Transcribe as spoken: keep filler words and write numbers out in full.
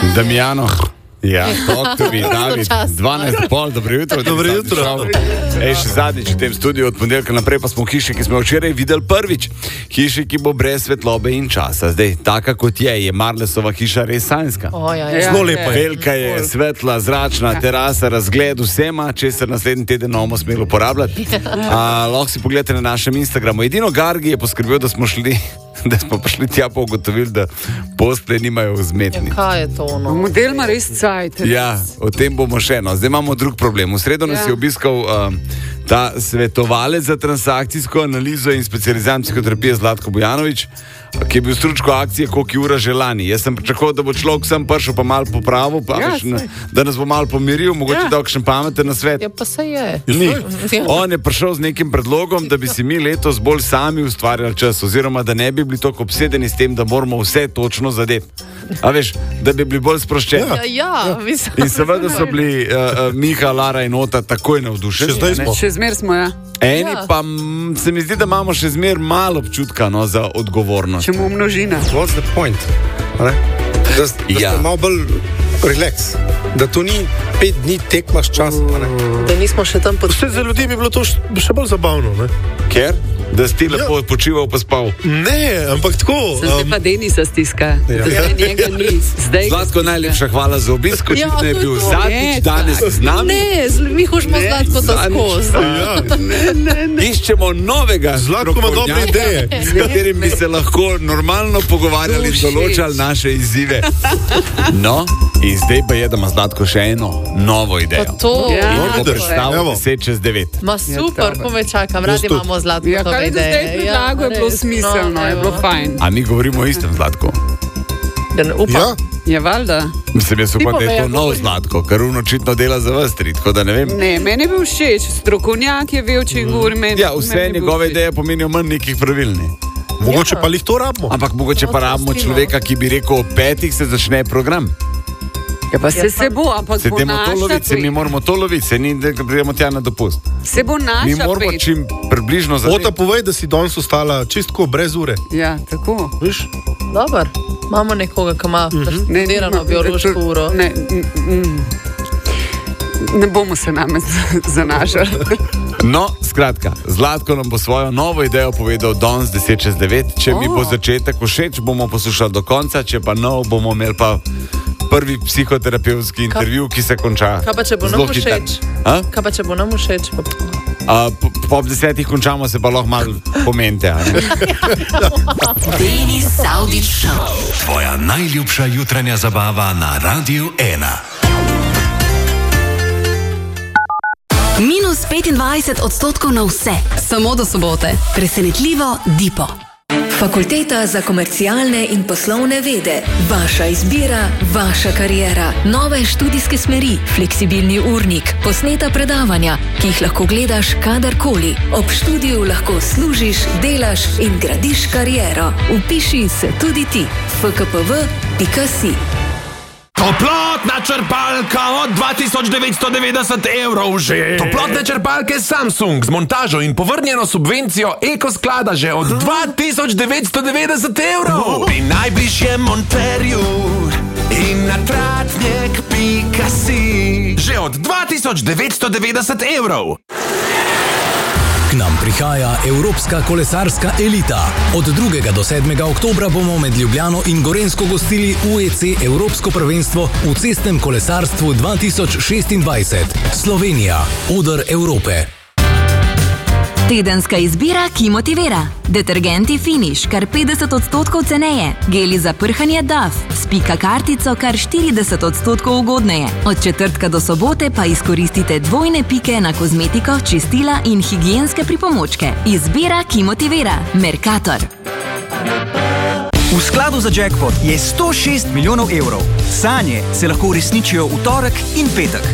Damjano. Ja, doktori, David, dvanajst pol, dobro jutro. Dobro jutro. Ej, še zadnjič v tem studiu, od ponedeljka naprej pa smo v hiši, ki smo včeraj videli prvič. Hiši, ki bo brez svetlobe in časa. Zdaj, taka kot je, je Marlesova hiša res sanjska. Oh, ja, ja. Zelo lepa je. Velika je, svetla, zračna, terasa, razgled vsema, če se naslednji teden bomo smeli uporabljati. A, lahko si pogledate na našem Instagramu. Edino Gargi je poskrbel, da smo šli da smo prišli tja pa ugotovili, da postelje nimajo vzmetni. Ja, kaj je to ono? Model ima res cajt. Ja, o tem bomo še eno. Zdaj imamo drug problem. V sredo nas Ja. je obiskal um, ta svetovalec za transakcijsko analizo in specializacijo psihoterapije Zlatko Bojanović, ki je bil stručko akcije Koki ura že lani. Jaz sem pričakoval, da bo človek sem prišel pa malo popravil, pa Ja, veš, ne, saj. da nas bo malo pomiril, mogoče Ja. da kakšen pameten nasvet. Ja, pa se je. Ni. Ja. On je prišel z nekim predlogom, da bi si mi letos bolj sami ustvarjali čas, oziroma da ne bi bili tako obsedeni s tem, da moramo vse točno zadeti. A veš, da bi bili bolj sproščeni. Ja, ja, mislim. In seveda so bili uh, uh, Miha, Lara in Ota takoj navdušeni. Še zdaj ne? smo. Še zmer smo, ja. Eni Ja. pa m, se mi zdi, da imamo še zmer malo občutka no, za odgovornost. Če mu množina. What's the point? A ne? Da, da Ja. ste malo bolj relax. Da to ni pet dni tekmaš čas. Da nismo še tam pod... Vse za ljudi bi bilo to še, še bolj zabavno. Ne, Ker? Da si ti lepo Ja. odpočival pa spal. ne ampak tako. Zdaj Um, pa Denisa stiska. Ja. Zdaj njega ni. Zdaj ga Zlatko, stiska. najlepša hvala za obisk. Ja, Očitno je to je bil to. zadnjič Ne, danes z nami. Ne, z- mi hočemo Ne, Zlatko to zadnjič. skozi. ja. Iščemo novega Zlatko ima dobre strokovnjaka, ideje. s katerim bi se lahko normalno pogovarjali in Všeč. določali naše izzive. No, in zdaj pa je, da ima Zlatko še eno novo Pa idejo. to. Ja. In bo Ajde, predstavil evo. deset čez devet. Ma super, dobro. ko me čakam, radi Jaz tudi. imamo Zlatko Ja, tove kaj je ideje. zdaj predlagal, je bilo res, smiselno, je evo. bilo fajn. A mi govorimo o istem Zlatku? Ja, ne, upam. Ja, Je valjda? Mislim, jaz upam, da je to povej, nov govori. Zlatko, ker on očitno dela za vas tri, tako da ne vem. Ne, meni je bil všeč. Strokovnjak je vel, če govori meni. Ja, vse meni je bil njegove všeč. ideje pomenijo manj nekih pravil. Ne? mogoče pa jih to rabimo. Ampak mogoče No, pa to rabimo pustimo. človeka, ki bi rekel, ob petih se začne program. Ja, pa se, Ja, se bo, ampak Se bo dajmo to naša loviti, se mi pet. moramo to loviti, se ni, da gremo tja na dopust. Se bo Mi naša moramo pet. čim približno Ota, začeti. povej, da si danes ostala čistko brez ure. Ja, tako. Viš? Dobar, imamo nekoga, ki ima preštudirano nimam- biološko uro. Ne, mm, mm. ne bomo se name z- zanašali. No, skratka, Zlatko nam bo svojo novo idejo povedal danes deset čez devet. Če mi O. bo začetek všeč, bomo poslušali do konca, če pa nov, bomo imeli pa prvi psihoterapevtski intervju, ki se konča. Kaj pa, če bo zelo nam hitro. všeč? A? Kaj pa, če bo nam všeč? Pa... A, po, po ob desetih končamo, se pa lahko malo pomente. a ne? Denis Saudić Show. Tvoja najljubša jutranja zabava na Radiu ena. Minus petindvajset odstotkov na vse, samo do sobote. Presenetljivo Dipo. Fakulteta za komercialne in poslovne vede. Vaša izbira, vaša kariera. Nove študijske smeri, fleksibilni urnik, posneta predavanja, ki jih lahko gledaš kadarkoli. Ob študiju lahko služiš, delaš in gradiš kariero. Vpiši se tudi ti. f k p v pika si. Toplotna črpalka od dva tisoč devetsto devetdeset evrov že. Toplotne črpalke Samsung z montažo in povrnjeno subvencijo Eko sklada že od dva tisoč devetsto devetdeset evrov. Pri najbližjem monterju in na tratnjek pika si. Že od dva tisoč devetsto devetdeset evrov. K nam prihaja evropska kolesarska elita. Od drugega do sedmega oktobra bomo med Ljubljano in Gorenjsko gostili U E C Evropsko prvenstvo v cestnem kolesarstvu dva tisoč šestindvajset. Slovenija, oder Evrope. Tedenska izbira, ki motivira. Detergenti Finish, kar petdeset odstotkov ceneje. Geli za prhanje D A F, s pika kartico kar štirideset odstotkov ugodneje. Od četrtka do sobote pa izkoristite dvojne pike na kozmetiko, čistila in higienske pripomočke. Izbira, ki motivira. Mercator. V skladu za jackpot je sto šest milijonov evrov. Sanje se lahko uresničijo v torek in petek.